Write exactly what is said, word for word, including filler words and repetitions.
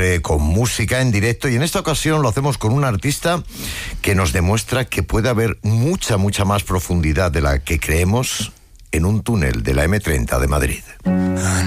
siempre con música en directo, y en esta ocasión lo hacemos con un artista que nos demuestra que puede haber mucha, mucha más profundidad de la que creemos en un túnel de la eme treinta de Madrid.